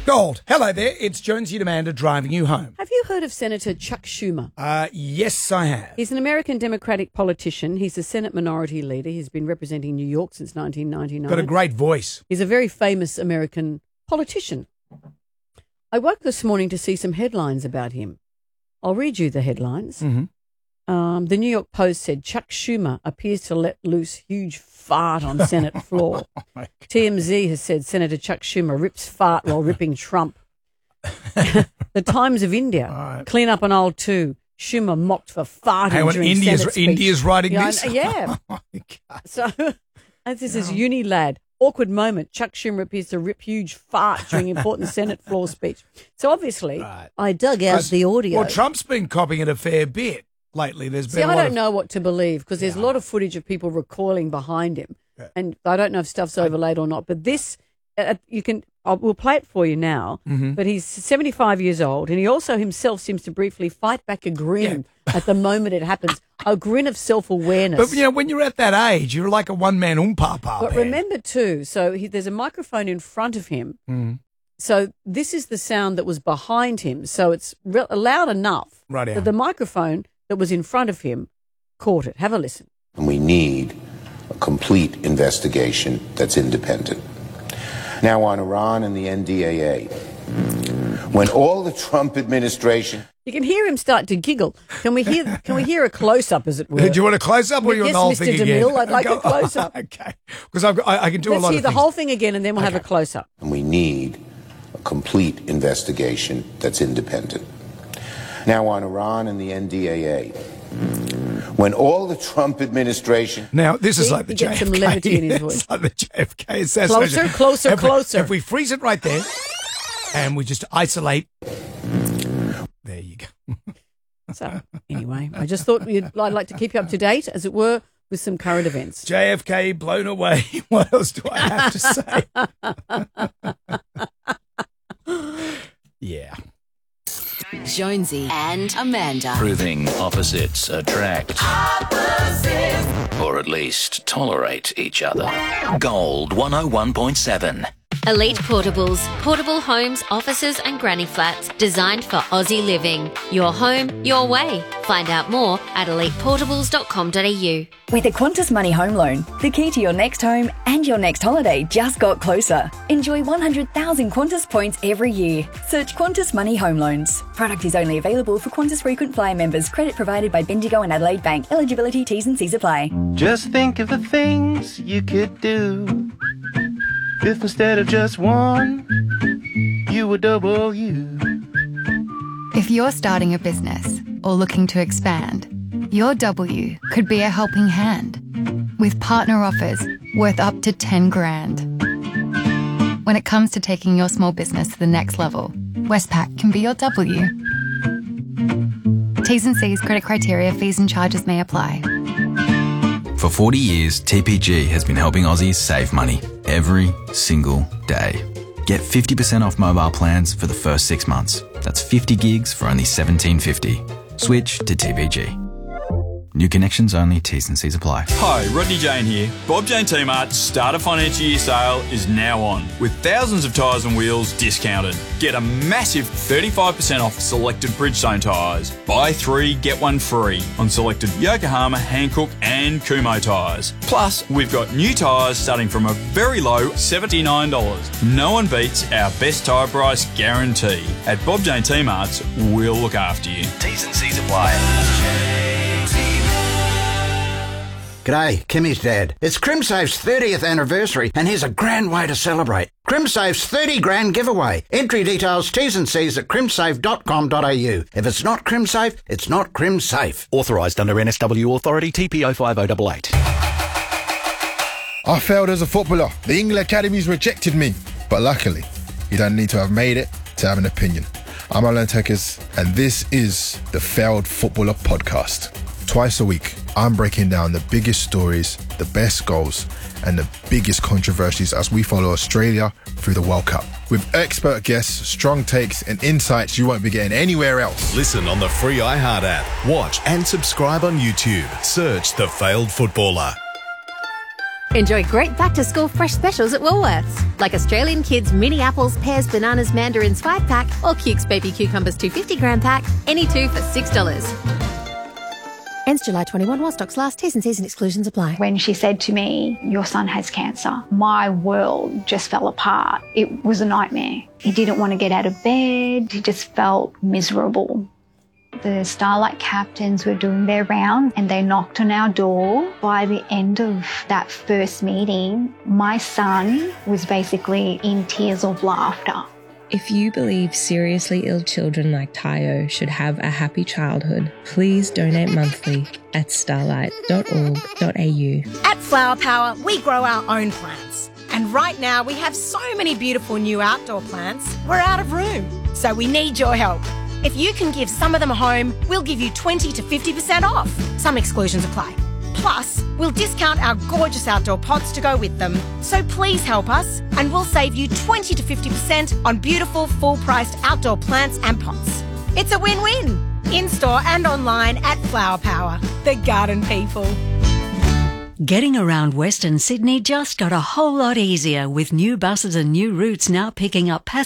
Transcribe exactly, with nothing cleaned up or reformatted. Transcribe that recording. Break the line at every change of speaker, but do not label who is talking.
Gold. Hello there. It's Jonesy and Amanda driving you home.
Have you heard of Senator Chuck Schumer?
Uh, yes, I have.
He's an American Democratic politician. He's the Senate Minority Leader. He's been representing New York since nineteen ninety-nine.
Got a great voice.
He's a very famous American politician. I woke this morning to see some headlines about him. I'll read you the headlines.
Mm-hmm.
Um, the New York Post said Chuck Schumer appears to let loose huge fart on Senate floor.
Oh
T M Z has said Senator Chuck Schumer rips fart while ripping Trump. The Times of India,
right.
Clean up an old two. Schumer mocked for farting
Hey, when
during
India's,
Senate speech.
India's writing
yeah,
this?
I- Yeah.
Oh, my God.
So and this is Uni Lad. Awkward moment. Chuck Schumer appears to rip huge fart during important Senate floor speech. So obviously,
Right.
I dug out the audio.
Well, Trump's been copying it a fair bit lately. There's
See,
been a
I
lot
don't
of,
know what to believe because there's
Yeah.
a lot of footage of people recoiling behind him,
Yeah.
and I don't know if stuff's overlaid or not. But this, uh, you can, I'll, we'll play it for you now.
Mm-hmm.
But he's seventy-five years old, and he also himself seems to briefly fight back a grin at the moment it happens, a grin of self-awareness.
But, you know, when you're at that age, you're like a one-man umpapa.
But remember too, so he, there's a microphone in front of him.
Mm.
So this is the sound that was behind him. So it's re- loud enough
Right, yeah.
that the microphone that was in front of him caught it. Have a listen.
And we need a complete investigation that's independent. Now on Iran and the N D A A, when all the Trump administration...
You can hear him start to giggle. Can we hear? Can we hear a close up, as it were?
Do you want a close-up or you want
Yes,
the whole
Mister
thing again?
DeMille, I'd like a
Go-
close-up.
Okay. Because I, I can do
Let's
a lot
hear
of
the
things.
whole thing again, and then we'll have a close up.
And we need a complete investigation that's independent. Now on Iran and the N D A A, when all the Trump administration...
Now, this is
See,
like the
he
J F
gets
K.
some levity in his
It's
voice.
like the J F K assassination.
Closer, closer,
if we,
closer.
If we freeze it right there and we just isolate... There you go.
So anyway, I just thought we'd, I'd like to keep you up to date, as it were, with some current events.
J F K blown away. What else do I have to say? Yeah.
Jonesy and Amanda.
Proving opposites attract. Or at least tolerate each other. Gold one oh one point seven.
Elite Portables, portable homes, offices and granny flats designed for Aussie living. Your home, your way. Find out more at elite portables dot com dot a u.
With a Qantas Money Home Loan, the key to your next home and your next holiday just got closer. Enjoy one hundred thousand Qantas points every year. Search Qantas Money Home Loans. Product is only available for Qantas Frequent Flyer members. Credit provided by Bendigo and Adelaide Bank. Eligibility, T's and C's apply.
Just think of the things you could do if instead of just one, you were double you.
If you're starting a business or looking to expand, your W could be a helping hand with partner offers worth up to ten grand. When it comes to taking your small business to the next level, Westpac can be your W. T's and C's, credit criteria, fees and charges may apply.
For forty years, T P G has been helping Aussies save money every single day. Get fifty percent off mobile plans for the first six months. That's fifty gigs for only seventeen fifty. Switch to T P G. New connections only, T's and C's apply.
Hi, Rodney Jane here. Bob Jane T-Mart's Starter Financial Year sale is now on, with thousands of tyres and wheels discounted. Get a massive thirty-five percent off selected Bridgestone tyres. Buy three, get one free on selected Yokohama, Hankook and Kumho tyres. Plus, we've got new tyres starting from a very low seventy-nine dollars. No one beats our best tyre price guarantee. At Bob Jane T-Mart's, we'll look after you.
T's and C's apply.
G'day, Kimmy's dad. It's CrimSafe's thirtieth anniversary and here's a grand way to celebrate. CrimSafe's thirty grand giveaway. Entry details, T's and C's at crimsafe dot com dot a u. If it's not CrimSafe, it's not CrimSafe.
Authorised under N S W Authority T P O five oh eight eight.
I failed as a footballer. The England Academies rejected me. But luckily, you don't need to have made it to have an opinion. I'm Alan Tekers, and this is the Failed Footballer Podcast. Twice a week, I'm breaking down the biggest stories, the best goals, and the biggest controversies as we follow Australia through the World Cup. With expert guests, strong takes, and insights you won't be getting anywhere else.
Listen on the free iHeart app. Watch and subscribe on YouTube. Search The Failed Footballer. Enjoy great back-to-school fresh specials at Woolworths, like Australian Kids mini apples, pears, bananas, mandarins five pack or Cukes baby cucumbers two hundred fifty gram pack, any two for six dollars. Ends July twenty-first while stocks last. T's and C's and exclusions apply.
When she said to me, your son has cancer, my world just fell apart. It was a nightmare. He didn't want to get out of bed. He just felt miserable. The Starlight captains were doing their round and they knocked on our door. By the end of that first meeting, my son was basically in tears of laughter.
If you believe seriously ill children like Tayo should have a happy childhood, please donate monthly at starlight dot org dot a u.
At Flower Power, we grow our own plants. And right now we have so many beautiful new outdoor plants, we're out of room. So we need your help. If you can give some of them a home, we'll give you twenty to fifty percent off. Some exclusions apply. Plus, we'll discount our gorgeous outdoor pots to go with them. So please help us and we'll save you twenty to fifty percent on beautiful full-priced outdoor plants and pots. It's a win-win. In-store and online at Flower Power, the garden people.
Getting around Western Sydney just got a whole lot easier with new buses and new routes now picking up passengers